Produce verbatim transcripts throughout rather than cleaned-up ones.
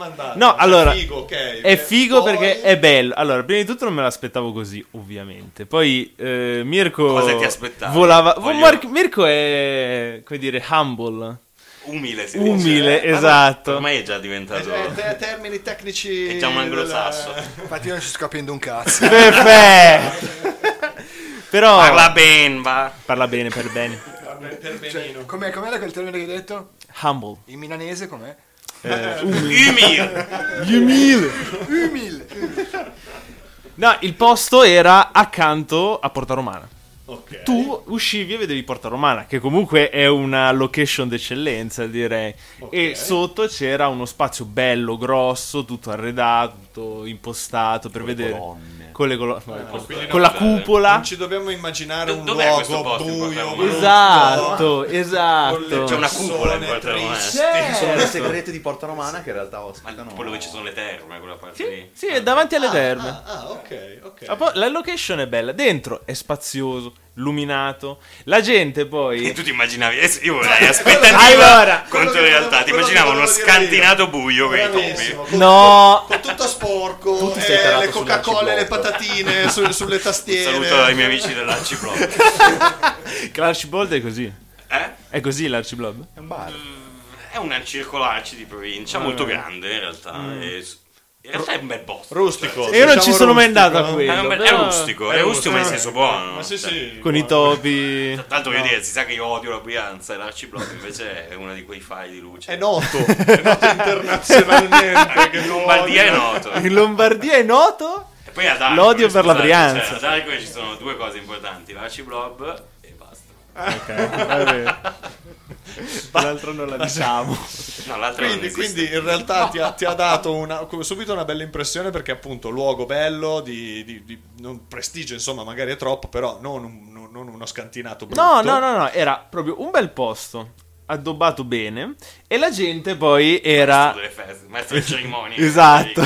mandato. No, allora, è figo, okay. è figo Poi... perché è bello. Allora, prima di tutto non me l'aspettavo così, ovviamente. Poi eh, Mirko Cosa ti aspettavi? volava. Voglio... Mar- Mirko è, come dire, humble. Umile, si Umile, dice. esatto. Ormai è già diventato... Eh, te- termini tecnici... È già un anglosasso. della... Infatti io non ci sto capendo un cazzo. Perfetto. Però Parla bene, va. Parla bene, per bene. per benino. Cioè, com'è, com'era quel termine che hai detto? Humble. In milanese com'è? Eh, Umile. umile. Umile. No, il posto era accanto a Porta Romana. Okay. Tu uscivi e vedevi Porta Romana, che comunque è una location d'eccellenza, direi. Okay. E sotto c'era uno spazio bello, grosso, tutto arredato, tutto impostato per Con le vedere. colonne. Con le colonne. Ah, con, quindi con non- la cupola. Non ci dobbiamo immaginare Do- un dov'è questo luogo posto in buio, Porta Romana? brutto, Esatto, con esatto. le C'è una cupola in persone Porta Romana. tristi. Certo. Sono le segrete di Porta Romana che in realtà Ma ospitano. quello dove ci sono le terme, quella parte Sì, lì. sì, è davanti alle terme. Ah, ah, ok, ok. Ma poi la location è bella, dentro è spazioso, illuminato. La gente E poi tu ti immaginavi, adesso io vorrei aspettativa Allora, contro quello che realtà, volevo- ti quello che immaginavo uno volevo dire scantinato io. buio con i Bravissimo, topi. con- no, Con tutto sporco, Tu ti sei eh, tarato le Coca-Cola e le sull'arciblocco. patatine su- sulle tastiere. Saluto ai miei amici dell'Arciblocco. l'Archibald è così. Eh? È così l'Archibald? È un bar. È un circolarci di provincia, molto grande in realtà. e s- in realtà è un bel posto. Rustico. E io non ci Diciamo sono mai rustico, andato a no? quello. È, un bel- è però- rustico, È è rustico ma in rustico. senso buono. Ma sì, Cioè, sì. Con i topi. Tanto voglio dire, si sa che io odio la Brianza e l'Arciblocco invece è uno di quei fari di luce. È noto, è noto internazionalmente. che In lo Lombardia è odia. noto. In Lombardia è noto? E poi ad Arcore, L'odio per la scusate, Brianza. Cioè, ad Arcore ci sono due cose importanti, l'Arciblob e basta. Ok, va bene. L'altro non la diciamo. No, l'altra non Quindi, esiste. quindi in realtà ti ha, ti ha dato una, subito una bella impressione perché appunto luogo bello, di, di- di- non prestigio insomma magari è troppo, però non, un- non- non uno scantinato brutto. No, no, no, no, era proprio un bel posto, addobbato bene, e la gente poi era... Maestro delle feste, maestro di cerimonie. Esatto.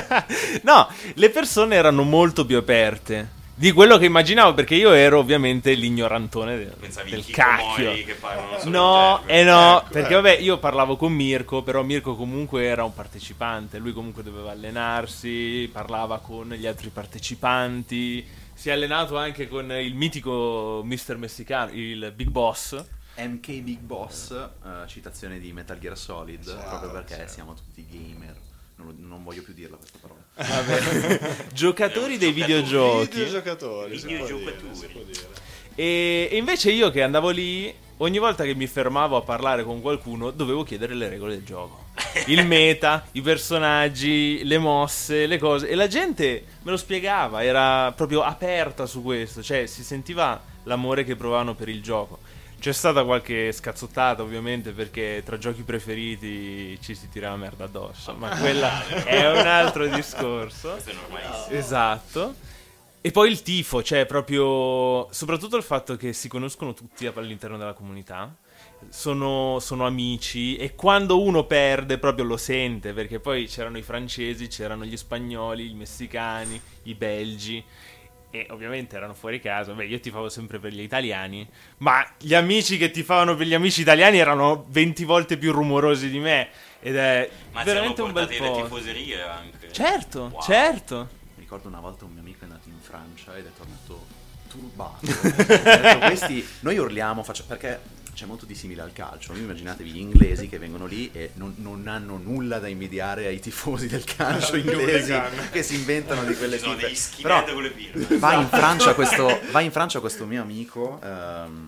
No, le persone erano molto più aperte di quello che immaginavo, perché io ero ovviamente l'ignorantone del, Pensavi del i cacchio. chicomori che parlano solo No, in termini. eh no, Ecco, perché ecco. vabbè, io parlavo con Mirko, però Mirko comunque era un partecipante, lui comunque doveva allenarsi, parlava con gli altri partecipanti, si è allenato anche con il mitico mister Messicano, il Big Boss. M K Big Boss, eh, citazione di Metal Gear Solid, proprio perché certo. siamo tutti gamer. Non, non voglio più dirla questa parola. Vabbè. Giocatori dei Giocatori, videogiochi. Videogiocatori, si può dire, Videogiocatori. si può dire. E, e invece io che andavo lì, ogni volta che mi fermavo a parlare con qualcuno, dovevo chiedere le regole del gioco. Il meta, i personaggi, le mosse, le cose. E la gente me lo spiegava, era proprio aperta su questo. Cioè, si sentiva l'amore che provavano per il gioco. C'è stata qualche scazzottata, ovviamente, perché tra giochi preferiti ci si tira la merda addosso. Ma quella è un altro discorso. Questo è normalissimo. Esatto. E poi il tifo, cioè proprio, soprattutto il fatto che si conoscono tutti all'interno della comunità, sono, sono amici, e quando uno perde proprio lo sente, perché poi c'erano i francesi, c'erano gli spagnoli, i messicani, i belgi, e ovviamente erano fuori casa. Beh, io tifavo sempre per gli italiani, ma gli amici che tifavano per gli amici italiani erano venti volte più rumorosi di me, ed è Ma veramente siamo un bel portati le po'. tifoserie anche. Certo, Wow. certo. Mi ricordo una volta un mio amico è andato in Francia ed è tornato turbato. Ha detto, questi, noi urliamo, faccio, perché c'è molto di simile al calcio. Voi immaginatevi gli inglesi che vengono lì e non, non hanno nulla da invidiare ai tifosi del calcio inglesi che si inventano di quelle Ci sono tipe. degli skinhead Però con le birre. va in Francia questo, va in Francia questo mio amico ehm,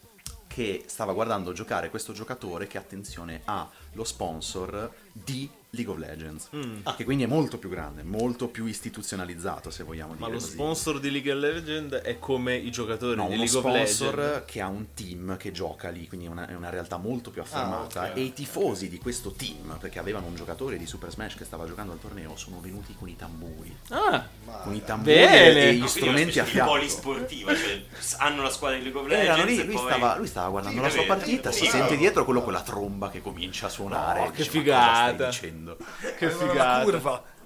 che stava guardando giocare questo giocatore che, attenzione, ha lo sponsor di League of Legends, che quindi è molto più grande, molto più istituzionalizzato, se vogliamo Ma dire lo così. sponsor di League of Legends è come i giocatori No, di uno League of sponsor Legends. che ha un team che gioca lì, quindi è una, è una realtà molto più affermata. Ah, ok. E i tifosi di questo team, perché avevano un giocatore di Super Smash che stava giocando al torneo, sono venuti con i tamburi. Ah, Con i tamburi Bene. e gli No, quindi strumenti una a specie di fianco. polisportiva, cioè hanno la squadra di League of Legends. Erano lì, e lui, poi... stava, lui stava guardando Sì, la sua capito. partita, si Sì, sente no. dietro quello con la tromba che comincia a suonare. Oh, e che dice, "Ma cosa figata." stai dicendo? che Avevano la figata. curva.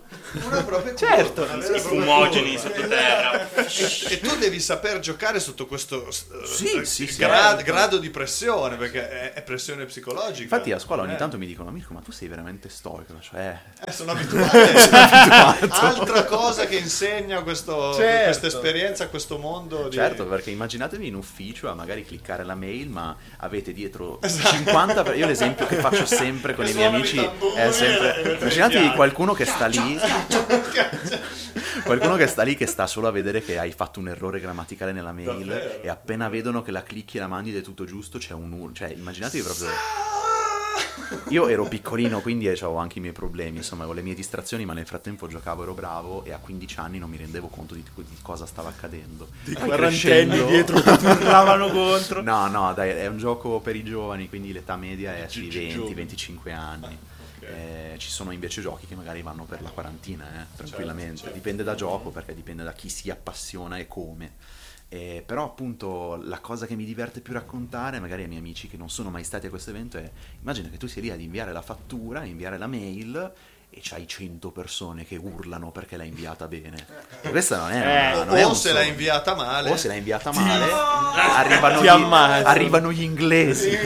Una propria Certo. curva, una vera e I propria fumogeni curva. sottoterra. E, e tu devi saper giocare sotto questo eh, Sì, sì, sì, gra- certo. grado di pressione, perché è, è pressione psicologica. Infatti a scuola ogni Eh. tanto mi dicono, Mirko, ma tu sei veramente stoico, cioè... Eh, sono abituato. Altra cosa che insegna questo, Certo. questa esperienza, questo mondo. Di... Certo, perché immaginatevi in ufficio a magari cliccare la mail, ma avete dietro Esatto. cinquanta... per- Io l'esempio che faccio sempre con Che i miei suonano i amici tamburi, è sempre... e- e- Immaginatevi e- qualcuno che sta lì... Qualcuno che sta lì che sta solo a vedere che hai fatto un errore grammaticale nella mail Davvero? e appena vedono che la clicchi e la mandi ed è tutto giusto c'è un urlo, cioè immaginatevi proprio... Io ero piccolino, quindi avevo anche i miei problemi, insomma, avevo le mie distrazioni, ma nel frattempo giocavo, ero bravo e a quindici anni non mi rendevo conto di, di cosa stava accadendo. Di Poi quarantenni crescendo- dietro che ti urlavano contro. No, no, dai, è un gioco per i giovani, quindi l'età media è sui Gi- gi- venti giovani. venticinque anni. Ok. Eh, ci sono invece giochi che magari vanno per la quarantina, eh, tranquillamente. Certo, certo. Dipende da gioco, perché dipende da chi si appassiona e come. Eh, però appunto la cosa che mi diverte più raccontare, magari ai miei amici che non sono mai stati a questo evento, è immagina che tu sei lì ad inviare la fattura, inviare la mail e c'hai cento persone che urlano perché l'hai inviata bene. E questa non è, Eh, una, non è o un se l'hai sogno. inviata male. O se l'hai inviata male, arrivano, Ti gli, ammazzo. arrivano gli inglesi.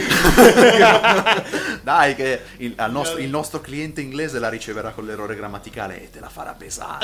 Dai, che il, al nostro, il nostro cliente inglese la riceverà con l'errore grammaticale e te la farà pesare.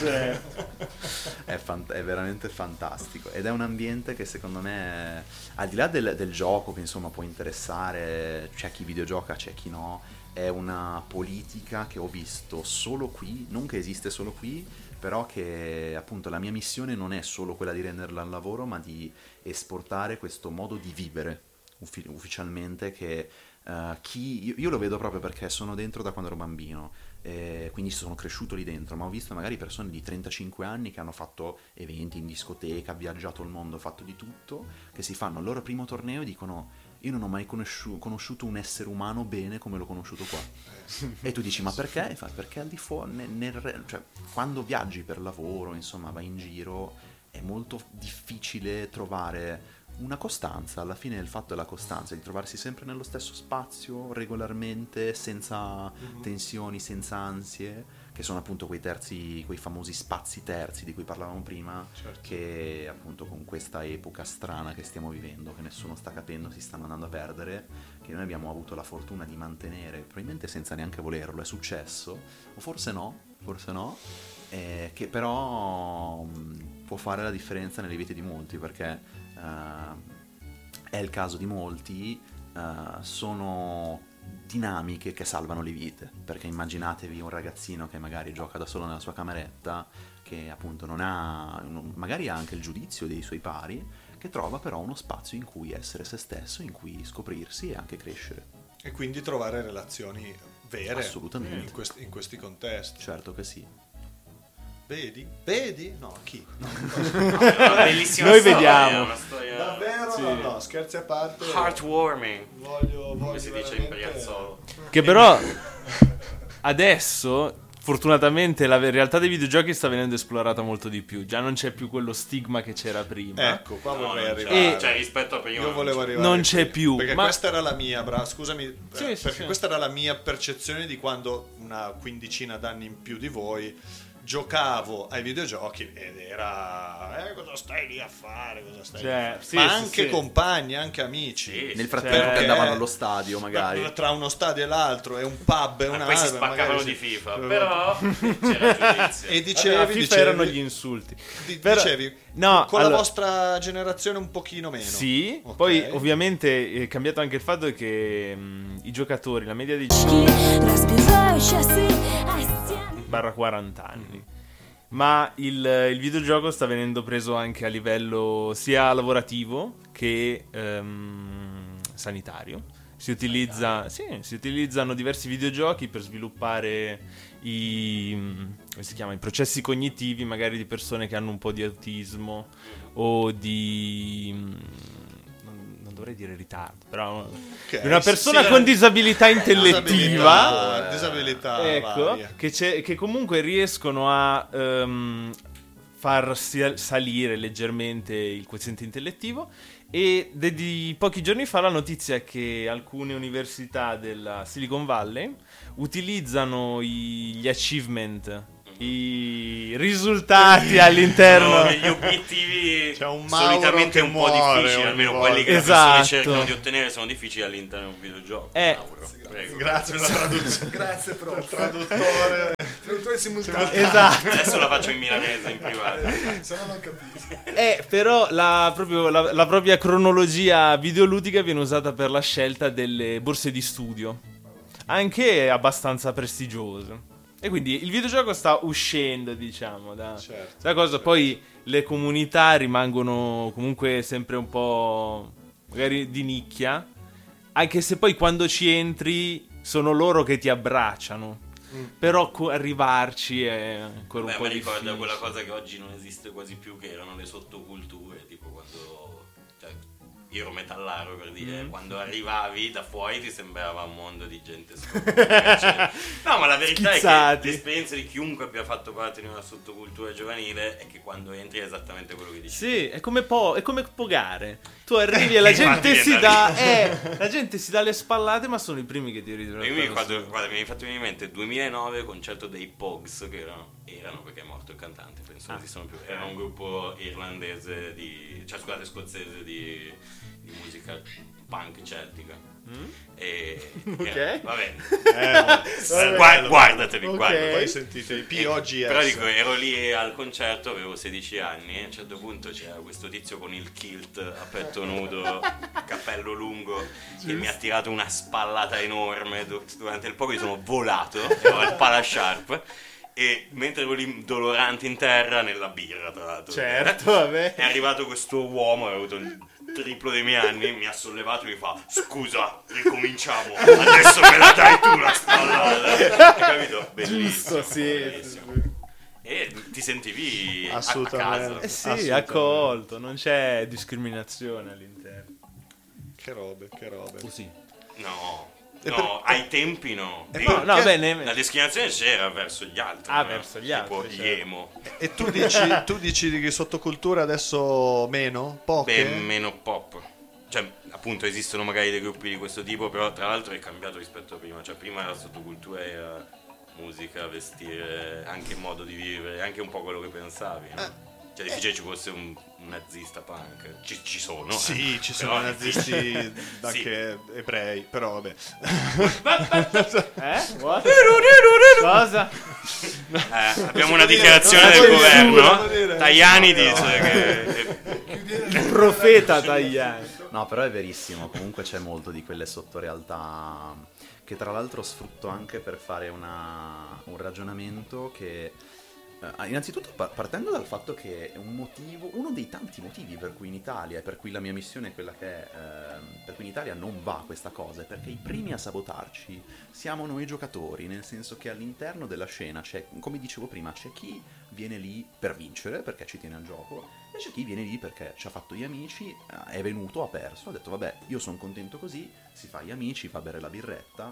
È, fant- è veramente fantastico. Ed è un ambiente che secondo me, al di là del, del gioco, che insomma può interessare, c'è chi videogioca, c'è chi no, è una politica che ho visto solo qui, non che esiste solo qui, però che appunto la mia missione non è solo quella di renderla al lavoro, ma di esportare questo modo di vivere uffi- ufficialmente che eh, chi... Io, io lo vedo proprio perché sono dentro da quando ero bambino, eh, quindi sono cresciuto lì dentro, ma ho visto magari persone di trentacinque anni che hanno fatto eventi in discoteca, viaggiato il mondo, fatto di tutto, che si fanno il loro primo torneo e dicono: io non ho mai conosciuto, conosciuto un essere umano bene come l'ho conosciuto qua. E tu dici, ma perché? E fa, perché al di fuori, nel, nel- cioè, quando viaggi per lavoro, insomma, vai in giro, è molto difficile trovare una costanza. Alla fine il fatto è la costanza, di trovarsi sempre nello stesso spazio, regolarmente, senza tensioni, senza ansie, che sono appunto quei terzi, quei famosi spazi terzi di cui parlavamo prima, Certo. che appunto con questa epoca strana che stiamo vivendo, che nessuno sta capendo, si stanno andando a perdere, che noi abbiamo avuto la fortuna di mantenere, probabilmente senza neanche volerlo, è successo, o forse no, forse no, eh, che però mh, può fare la differenza nelle vite di molti, perché eh, è il caso di molti, eh, sono dinamiche che salvano le vite, perché immaginatevi un ragazzino che magari gioca da solo nella sua cameretta, che appunto non ha, magari ha anche il giudizio dei suoi pari, che trova però uno spazio in cui essere se stesso, in cui scoprirsi e anche crescere. E quindi trovare relazioni vere. Assolutamente. In questi, in questi contesti. Certo che sì. Vedi? Vedi? No, chi? No. Una bellissima Noi storia, vediamo. una storia Davvero? Sì. No, no, scherzi a parte. heartwarming, Voglio, voglio come si dice in veramente- Brianzolo. Che però adesso, fortunatamente, la realtà dei videogiochi sta venendo esplorata molto di più. Già non c'è più quello stigma che c'era prima. Ecco, qua No, vorrei non c'è. arrivare. Cioè, rispetto a prima Io volevo non c'è. arrivare Non c'è qui, più, perché ma- questa era la mia, bra- scusami, eh, Sì, sì, perché sì. questa era la mia percezione di quando una quindicina d'anni in più di voi giocavo ai videogiochi ed era eh, cosa stai lì a fare, cosa stai Cioè, lì a fare? sì, ma sì, anche sì. compagni, anche amici. Sì, Nel sì. frattempo Cioè, che andavano allo stadio Tra- magari. tra uno stadio e l'altro e un pub e Ma una poi si altra, spaccavano magari di si- FIFA, però c'era giudizio. e Dicevi, dicevi, a FIFA dicevi, erano gli insulti. di- Però- dicevi no, con allora- la vostra generazione un pochino meno. Sì, Ok. poi ovviamente è cambiato anche il fatto che mh, i giocatori, la media di Разбиваю часы о стены. barra quaranta anni. Ma il, il videogioco sta venendo preso anche a livello sia lavorativo che ehm, sanitario. Si utilizza, sì, si utilizzano diversi videogiochi per sviluppare i, come si chiama, i processi cognitivi, magari di persone che hanno un po' di autismo o di non, non dovrei dire ritardo, però Ok, di una persona sì, con disabilità intellettiva. disabilità, disabilità Ecco, varia. che, c'è- che comunque riescono a ehm, far si- salire leggermente il quoziente intellettivo. E de- di pochi giorni fa la notizia che alcune università della Silicon Valley utilizzano i- gli achievement i risultati all'interno. No, gli obiettivi C'è un Mauro solitamente che un po' muore difficili, ogni almeno volta. quelli che Esatto. le persone cercano di ottenere sono difficili all'interno di un videogioco. Eh. Mauro, prego. Grazie per la traduzione. Grazie, prof. Traduttore. Traduttore simultaneo. Esatto. Adesso la faccio in milanese in privato. Se no non capisco. Eh, però la, proprio, la, la propria cronologia videoludica viene usata per la scelta delle borse di studio, anche abbastanza prestigiose. E quindi il videogioco sta uscendo, diciamo, da, Certo, da cosa. certo. Poi le comunità rimangono comunque sempre un po' magari di nicchia, anche se poi quando ci entri sono loro che ti abbracciano. Mm. Però co- arrivarci è ancora Beh, un po' mi ricorda difficile. quella cosa che oggi non esiste quasi più, che erano le sottoculture, tipo quando, cioè, io ero metallaro per dire, Mm. quando arrivavi da fuori ti sembrava un mondo di gente scoperta. Cioè, no, ma la verità Schizzati. è che l'esperienza di chiunque abbia fatto parte di una sottocultura giovanile è che quando entri è esattamente quello che dici. Sì, è come, po- è come pogare. Tu arrivi e la gente Infatti si viene dà da eh, la gente si dà le spallate, ma sono i primi che ti ridono. E io mi ricordo, guarda, mi hai fatto venire in mente duemilanove, concerto dei Pogues, che erano, erano perché è morto il cantante, penso non Ah. esistono più, era un gruppo irlandese di, cioè scusate, scozzese di, di musica punk celtica. Mm? E, Ok. e- vabbè, Eh, Gua- guardateli, Ok. guardateli. Poi sentite i P E- O G S. Però dico, ero lì al concerto, avevo sedici anni e a un certo punto c'era questo tizio con il kilt a petto nudo, cappello lungo, che mi ha tirato una spallata enorme. Du- Durante il poco io sono volato, ero al Palasharp, e mentre ero lì dolorante in terra, nella birra tra l'altro, Certo, vabbè. è arrivato questo uomo, aveva avuto il triplo dei miei anni, mi ha sollevato e mi fa: scusa, ricominciamo, adesso me la dai tu la spallata. Hai capito? Bellissimo, Giusto, sì. bellissimo. E ti sentivi a, a Assolutamente. casa. Eh sì, Assolutamente. accolto, non c'è discriminazione all'interno. Che robe, che robe. Così. No, E no, per- ai tempi no. E E No, no, Perché- bene. la discriminazione c'era verso gli altri. Ah, no? verso gli altri, Tipo certo. gli emo. E tu dici, tu dici di sottocultura adesso meno? Poche? Beh, meno pop. Cioè, appunto, esistono magari dei gruppi di questo tipo, però tra l'altro è cambiato rispetto a prima. Cioè, prima la sottocultura era musica, vestire, anche il modo di vivere, anche un po' quello che pensavi, no? Eh. Cioè, è difficile ci fosse un, un nazista punk. Ci, ci sono, eh. Sì, ci sono Però è nazisti difficile. anche ebrei, però vabbè. Eh? What? Cosa? Eh, abbiamo una dichiarazione non del si governo. può dire. Tajani No, dice che Il profeta Tajani. No, però è verissimo, comunque c'è molto di quelle sottorealtà che tra l'altro sfrutto anche per fare una- un ragionamento che eh, innanzitutto par- partendo dal fatto che è un motivo, uno dei tanti motivi per cui in Italia e per cui la mia missione è quella che è, ehm, per cui in Italia non va questa cosa, è perché i primi a sabotarci siamo noi giocatori, nel senso che all'interno della scena c'è, come dicevo prima, c'è chi viene lì per vincere perché ci tiene al gioco e c'è chi viene lì perché ci ha fatto gli amici, eh, è venuto, ha perso, ha detto vabbè io sono contento così, si fa gli amici, fa bere la birretta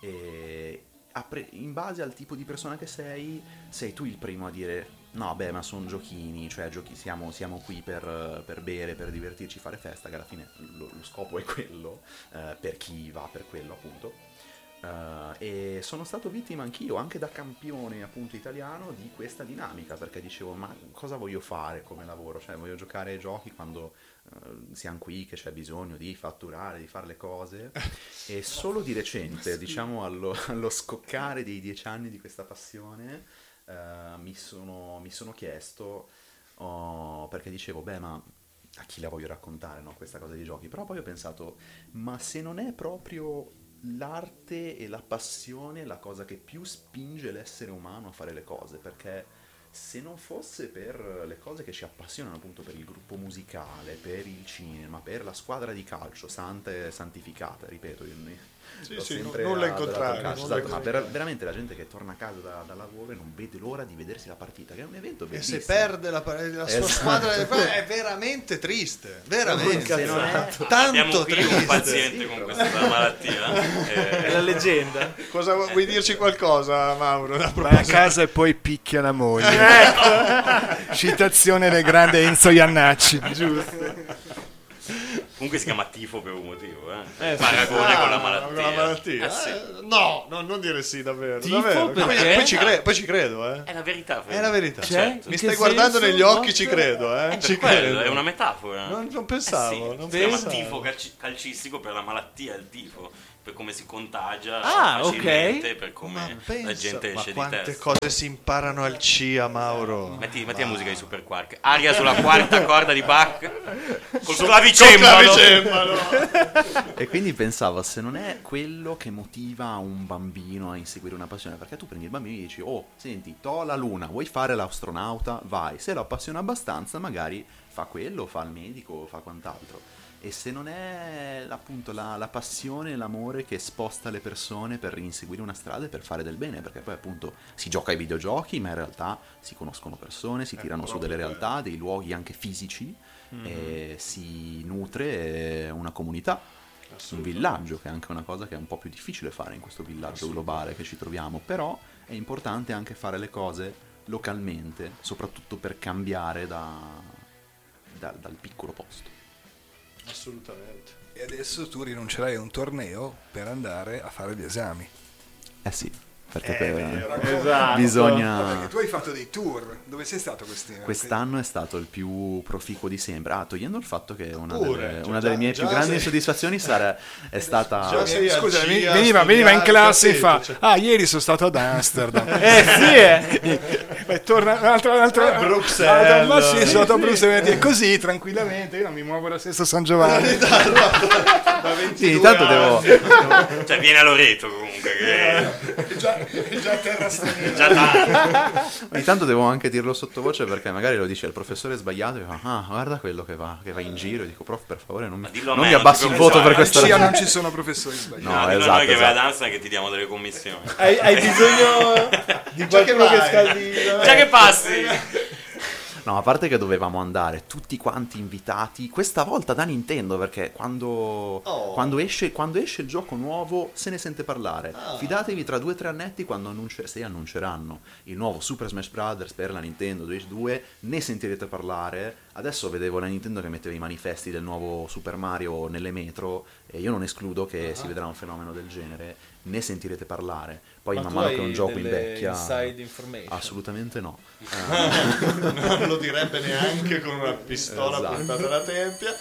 e a pre- in base al tipo di persona che sei, sei tu il primo a dire no beh ma sono giochini, cioè giochi, siamo, siamo qui per, per bere, per divertirci, fare festa, che alla fine lo, lo scopo è quello, eh, per chi va per quello appunto. Uh, e sono stato vittima anch'io, anche da campione appunto italiano, di questa dinamica, perché dicevo ma cosa voglio fare come lavoro? Cioè voglio giocare ai giochi quando uh, siamo qui che c'è bisogno di fatturare, di fare le cose e solo di recente, diciamo allo, allo scoccare dei dieci anni di questa passione uh, mi, sono, mi sono chiesto oh, perché dicevo beh ma a chi la voglio raccontare, no, questa cosa dei giochi? Però poi ho pensato ma se non è proprio l'arte e la passione la cosa che più spinge l'essere umano a fare le cose, perché se non fosse per le cose che ci appassionano, appunto per il gruppo musicale, per il cinema, per la squadra di calcio santa e santificata, ripeto, io ne- Sì, l'ho sì, sempre nulla in adorato il contrario, calcio, nulla in esatto, ma contrario. ver- veramente la gente che torna a casa da, da lavoro e non vede l'ora di vedersi la partita, che è un evento E bellissimo. se perde la, la sua Esatto. squadra è veramente triste, veramente. Se non è- Tanto abbiamo qui triste. un paziente Sì, con però. questa malattia. È Eh, la leggenda. Cosa vu- vuoi dirci qualcosa, Mauro? A Vai a proposito? casa e poi picchia la moglie. Citazione del grande Enzo Iannacci. Giusto. Comunque si chiama tifo per un motivo, eh? Eh, sì. Paragone con la Ah, malattia. con la malattia. Eh, sì. Eh, no, no, non dire sì, davvero. Tifo davvero. Poi, perché? poi ci cre- poi ci credo, eh. È la verità. È la verità. Cioè? Mi In che stai guardando senso? negli occhi, No, ci cioè- credo, eh. È Ci per quello, credo. è una metafora. Non, non pensavo, Eh sì, non si chiama pensavo. tifo calci- calcistico per la malattia, il tifo, per come si contagia Ah, facilmente, ok. per Ma come pensa, la gente ma esce di quante testa. cose si imparano al C I A, Mauro. Metti, metti la musica di Super Quark. Aria sulla quarta corda di Bach col Col clavicembalo. clavicembalo. E quindi pensavo, se non è quello che motiva un bambino a inseguire una passione, perché tu prendi il bambino e dici, oh, senti, to la luna, vuoi fare l'astronauta? Vai, se lo appassiona abbastanza, magari fa quello, fa il medico, fa quant'altro. E se non è appunto la, la passione, l'amore che sposta le persone per inseguire una strada e per fare del bene, perché poi appunto si gioca ai videogiochi, ma in realtà si conoscono persone, si tirano su delle realtà, dei luoghi anche fisici, e si nutre una comunità, un villaggio, che è anche una cosa che è un po' più difficile fare in questo villaggio globale che ci troviamo, però è importante anche fare le cose localmente, soprattutto per cambiare da, da- dal piccolo posto. Assolutamente. E adesso tu rinuncerai a un torneo per andare a fare gli esami. Eh sì, perché Eh, per- vero. Esatto. bisogna... Perché tu hai fatto dei tour. Dove sei stato questi? Quest'anno è stato il più proficuo di sempre. Ah, togliendo il fatto che una Pure, delle, cioè, una già- delle mie già più grandi sei- soddisfazioni sarà, è stata... Già sei al Scusa, C I A, veniva, veniva, veniva in studiare, classe e fa: capito, cioè- ah, ieri sono stato ad Amsterdam. Eh sì, eh. E torna un'altra, un'altra, A Bruxelles. un'altra- ma sì, sono stato a Bruxelles e così tranquillamente. Io non mi muovo da Sesto San Giovanni. Da Sì, intanto devo... Cioè viene a Loreto comunque, che È già, è già terra straniera. già tanto. Ogni tanto devo anche dirlo sottovoce perché magari lo dice il professore sbagliato e fa, ah, guarda quello che va, che va in giro. E dico, prof, per favore, non, mi- dillo a non me, mi non abbassi ti il voto per preoccupare. questa Al C I A ragione. non ci sono professori sbagliati. No, No, dillo a esatto, noi che vai ad esatto. Amsterdam che ti diamo delle commissioni. Hai, hai bisogno di qualcuno che, vai. scaldi... Già che passi. No, a parte che dovevamo andare tutti quanti invitati, questa volta da Nintendo, perché quando, Oh. quando, esce, quando esce il gioco nuovo se ne sente parlare. Ah. Fidatevi, tra due o tre annetti, quando annunce- se annunceranno il nuovo Super Smash Bros. Per la Nintendo Switch due, ne sentirete parlare. Adesso vedevo la Nintendo che metteva i manifesti del nuovo Super Mario nelle metro, e io non escludo che si vedrà un fenomeno del genere, ne sentirete parlare. Poi Ma man tu mano hai che un gioco delle invecchia... inside information? Assolutamente no. Non lo direbbe neanche con una pistola Esatto. puntata alla tempia.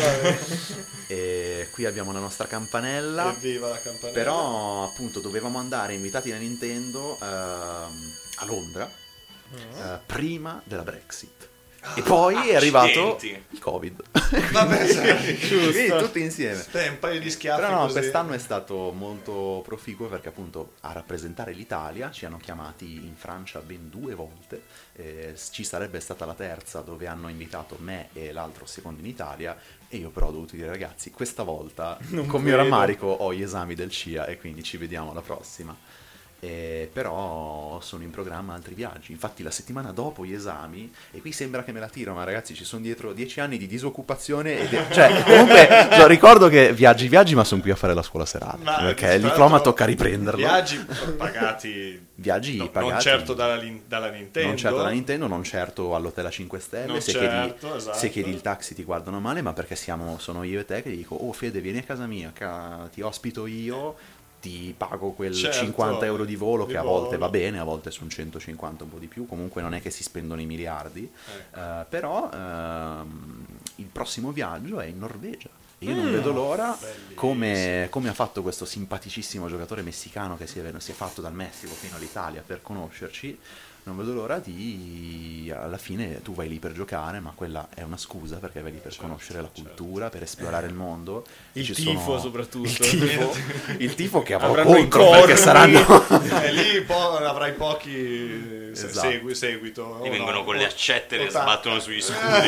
E qui abbiamo la nostra campanella. Evviva la campanella. Però appunto dovevamo andare invitati da Nintendo ehm, a Londra eh, prima della Brexit. E poi è arrivato Accidenti. il Covid. Vabbè, sai, Quindi tutti insieme. Beh, un paio di schiaffi Però no, così. quest'anno è stato molto proficuo perché appunto a rappresentare l'Italia ci hanno chiamati in Francia ben due volte, eh, ci sarebbe stata la terza dove hanno invitato me e l'altro secondo in Italia, e io però ho dovuto dire ragazzi questa volta con mio credo. rammarico ho gli esami del C I A e quindi ci vediamo alla prossima. Eh, però sono in programma altri viaggi, infatti la settimana dopo gli esami, e qui sembra che me la tiro, ma ragazzi ci sono dietro dieci anni di disoccupazione e de- cioè comunque cioè, ricordo che viaggi viaggi ma sono qui a fare la scuola serale Ma, perché tra il diploma l'altro, tocca riprenderlo. Viaggi pagati, Viaggi no, pagati non certo dalla, lin- dalla Nintendo. non certo dalla Nintendo, non certo all'Hotel a cinque Stelle, Non se, certo, chiedi, esatto. se chiedi il taxi ti guardano male, ma perché siamo, sono io e te che gli dico oh Fede vieni a casa mia, ca- ti ospito io, ti pago quel Certo, cinquanta euro di volo di che a volte volo. va bene, a volte sono centocinquanta, un po' di più, comunque non è che si spendono i miliardi. Ecco. Eh, però ehm, il prossimo viaggio è in Norvegia. Io non Mm. vedo l'ora, come, come ha fatto questo simpaticissimo giocatore messicano che si è, si è fatto dal Messico fino all'Italia per conoscerci. Non vedo l'ora di, alla fine tu vai lì per giocare, ma quella è una scusa perché vai lì per conoscere la cultura, per esplorare il mondo. Il Ci tifo sono- soprattutto. Il tifo, il tifo che avrò Avranno i contro corni. perché saranno... E lì po- avrai pochi se- Esatto. segui- seguito. Li o vengono no, con o- le accette e le ottanta. sbattono sugli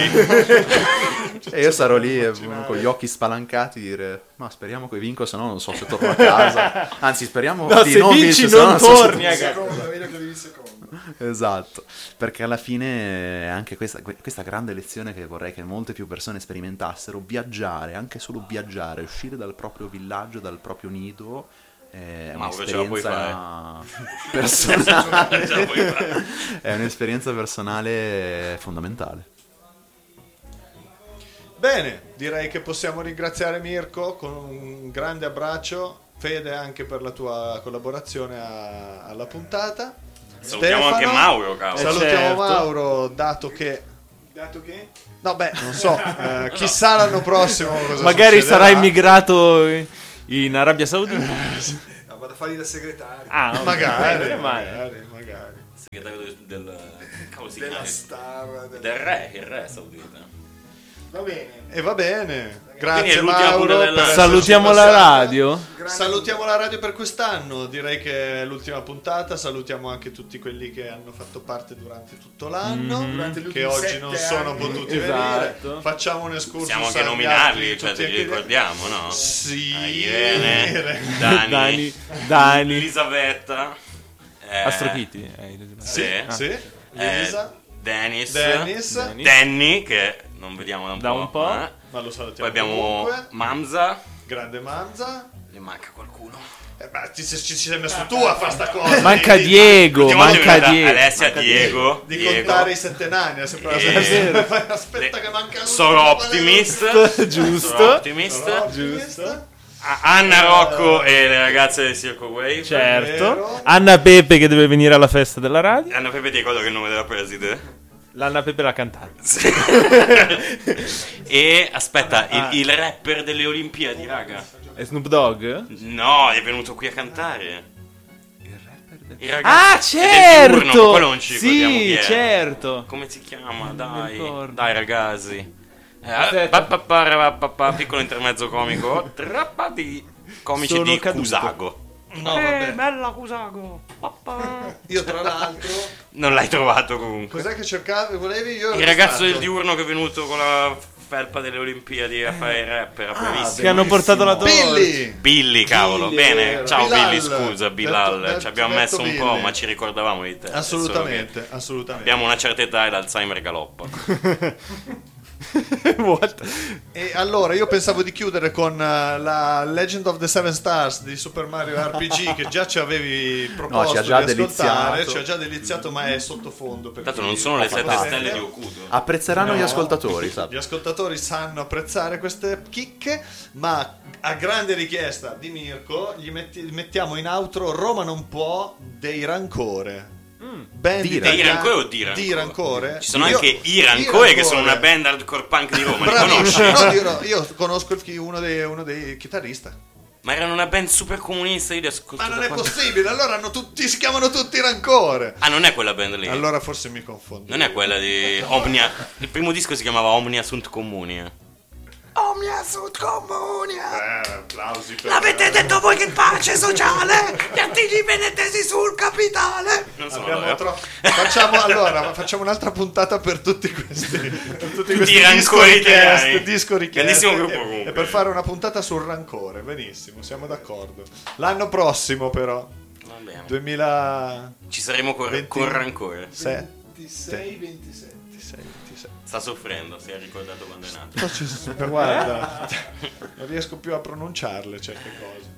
scudi. E io sarò lì eh, con gli occhi spalancati dire ma speriamo che vinco, se no non so se torno a casa. Anzi speriamo No, di se non vinci vincere, se no non so se torni a casa. Secondo, meglio che devi secondo. Esatto, perché alla fine è anche questa, questa grande lezione che vorrei che molte più persone sperimentassero: viaggiare, anche solo viaggiare, uscire dal proprio villaggio, dal proprio nido, è Mauro, ce la puoi un'esperienza personale, Ce la puoi fare. è un'esperienza personale fondamentale. Bene, direi che possiamo ringraziare Mirko con un grande abbraccio. Fede, anche per la tua collaborazione a- alla puntata. Salutiamo anche Stefano, Mauro, cavolo. Eh, Salutiamo certo. Mauro, dato che... Dato che? No, beh, non so, eh, chissà l'anno prossimo cosa Magari succederà. sarà immigrato in Arabia Saudita. No, vado a fargli da segretario. Ah, ok. Magari, Eh, ma- magari, magari. Segretario del, del, cavolo si Della chiama? star. Del... Del re, il re saudita. Va bene. E va bene. Quindi Grazie è l'ultima Mauro. puntata della- per esserci Salutiamo la passato. radio. Grande- Salutiamo la radio per quest'anno, direi che è l'ultima puntata. Salutiamo anche tutti quelli che hanno fatto parte durante tutto l'anno, Durante gli che ultimi oggi non sette sono anni. potuti Esatto. venire. Facciamo un escursus. Possiamo anche agli nominarli, altri, cioè tutti te li anche- ricordiamo, no? Sì. Ah, Irene, Dani, Dani, Dani. Elisabetta, eh, Astro Kitty. eh, Sì, Ah. Sì. eh, Elisa, Dennis, Dennis, Danny. Danny, che non vediamo da un Da po'. un po'. eh. ma lo Poi salutiamo abbiamo comunque. Mamza, Grande Manza. ne manca qualcuno. Eh, ma ti, ci, ci sei messo tu a fare sta cosa. Manca di- di- Diego, L'ultima volta è manca venuta Diego. Alessia, manca Diego, Di Diego. contare i sette nani. È sempre la Eh, stessa. Aspetta Le- che manca l'ultimo. Soro Optimist, Giusto. Soro Optimist, Soro Optimist. A- Anna Rocco e le ragazze del Circo Wave. Certo. Vero. Anna Pepe che deve venire alla festa della radio. Anna Pepe ti ricordo che il nome della preside? L'Anna Pepe l'ha cantata. Sì. E aspetta, il, il rapper delle Olimpiadi, raga. E Snoop Dogg? No, è venuto qui a cantare. Il ragazzo Ah, è del certo! diurno, quello non ci ricordiamo chi Sì, è. certo. Come si chiama? mi Dai, ricordo. dai ragazzi. Eh, Aspetta. pa- pa- pa- pa- pa- piccolo intermezzo comico. Trappa di comici Sono di caduto. Cusago. No, vabbè. bella Cusago. Papà. Io tra l'altro, Non l'hai trovato comunque. cos'è che cercavi? Volevi io? Il ragazzo del diurno che è venuto con la felpa delle Olimpiadi a fare il rapper, bravissimo. Che hanno portato la torta. Billy. Billy, cavolo. Billy, Bene, vero. ciao Bilal. Billy, scusa, Bilal. Detto- Ci abbiamo detto messo un Billy. po', ma ci ricordavamo di te. Solo Assolutamente, che assolutamente. Abbiamo una certa età e l'Alzheimer galoppa. What? E allora io pensavo di chiudere con eh, la Legend of the Seven Stars di Super Mario R P G che già ci avevi proposto No, ci ha già di ascoltare, deliziato. ci ha già deliziato, ma è sottofondo. per Tanto chi non sono le fa sette parte. stelle di Okudo. Apprezzeranno gli No. ascoltatori, sappia. Gli ascoltatori sanno apprezzare queste chicche, ma a grande richiesta di Mirko gli metti- mettiamo in outro Roma non può dei Rancore. Band Di italiana- Dei Rancore o di Rancore? Di Rancore? Ci sono Io- anche i i Rancore che sono Rancore. una band hardcore punk di Roma, li Bravissimo. conosci? No, io, io conosco il chi- uno dei, uno dei chitarrista. Ma erano una band super comunista, io li ascolto Ma non da è quando- possibile, allora hanno tutti, si chiamano tutti Rancore. Ah, non è quella band lì? Allora forse mi confondo. Non è quella di Omnia. Il primo disco si chiamava Omnia Sunt Communia. Omnia Sud Comunia. Eh, applausi per L'avete detto voi che pace sociale? Gli artigli venetesi sul capitale. Non sono Abbiamo loro. tro- facciamo allora facciamo un'altra puntata per tutti questi per tutti questi i disco Rancore richiesti, italiani. disco richiesti Grandissimo gruppo e, comunque. e per fare una puntata sul Rancore. Benissimo, siamo d'accordo. L'anno prossimo però Va bene. duemilasei Ci saremo con, venti con rancore. ventisei ventisette. ventisei Sta soffrendo, si è ricordato quando è nato. ventisei Guarda, non riesco più a pronunciarle certe cose.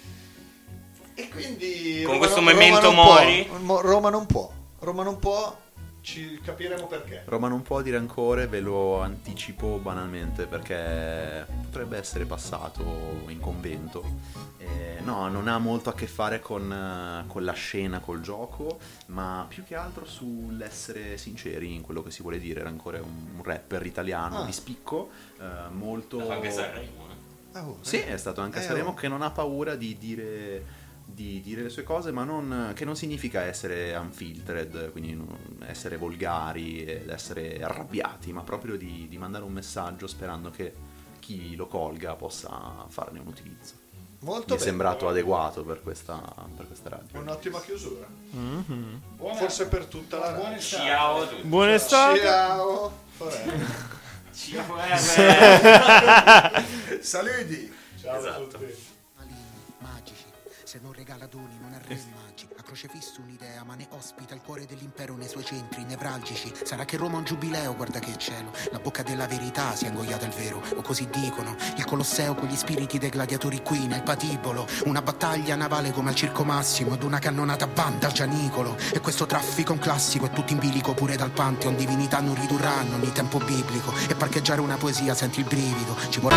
E quindi Con Roma questo non- memento Roma non può. mori? Mo- Roma non può. Roma non può. Ci capiremo perché. Roma non può di rancore, ve lo anticipo banalmente perché potrebbe essere passato in convento. Eh, no, non ha molto a che fare con, eh, con la scena, col gioco, ma più che altro sull'essere sinceri in quello che si vuole dire. Rancore è un, un rapper italiano Ah. di spicco, eh, molto... La fa anche Sanremo, eh. Ah, oh, Sì, eh. è stato anche a Eh, Sanremo oh. che non ha paura di dire, di dire le sue cose, ma non, che non significa essere unfiltered, quindi non essere volgari ed essere arrabbiati, ma proprio di, di mandare un messaggio sperando che chi lo colga possa farne un utilizzo. Molto Mi è bene. sembrato adeguato per questa, per questa radio. Un'ottima chiusura. Buona- Forse per tutta la buona estate. Ciao a tutti. Buona estate. Ciao. Forever. Ciao forever. Saluti. Ciao a Esatto. tutti. Magici, Se non regala doni non ha re magi. A crocefisso un'idea ma ne ospita il cuore dell'impero nei suoi centri nevralgici. Sarà che Roma è un giubileo, guarda che cielo. La bocca della verità si è ingoiata il vero, o così dicono. Il Colosseo con gli spiriti dei gladiatori qui nel patibolo. Una battaglia navale come al Circo Massimo ed una cannonata banda al Gianicolo. E questo traffico è un classico, è tutto in bilico pure dal Pantheon. Divinità non ridurranno ogni tempo biblico. E parcheggiare una poesia senti il brivido. Ci vorrà